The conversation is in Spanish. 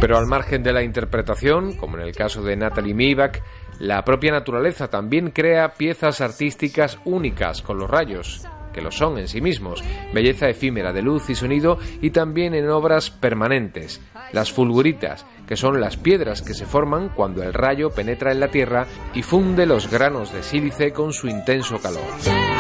Pero al margen de la interpretación, como en el caso de Natalie Meibach, la propia naturaleza también crea piezas artísticas únicas con los rayos, que lo son en sí mismos, belleza efímera de luz y sonido, y también en obras permanentes, las fulguritas, que son las piedras que se forman cuando el rayo penetra en la tierra y funde los granos de sílice con su intenso calor.